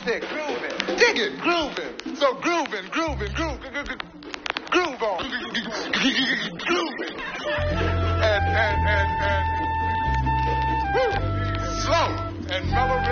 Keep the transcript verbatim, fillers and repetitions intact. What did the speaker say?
said grooving. Dig it, grooving. So grooving, grooving, grooving, groove on. Grooving. And, and, and, and, woo, slow and mellow.